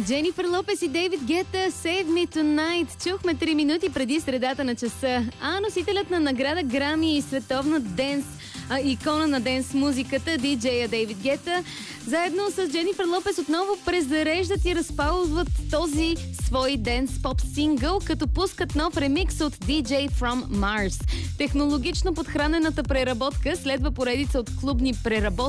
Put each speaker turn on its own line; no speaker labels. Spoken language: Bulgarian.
Дженифър Лопес и Дейвид Гета, Save Me Tonight. Чухме 3 минути преди средата на часа. А носителят на награда Грами и световна денс икона на денс музиката, диджея Дейвид Гета, заедно с Дженифър Лопес отново презареждат и разпалват този свой денс поп сингъл, като пускат нов ремикс от DJ From Mars. Технологично подхранената преработка следва поредица от клубни преработки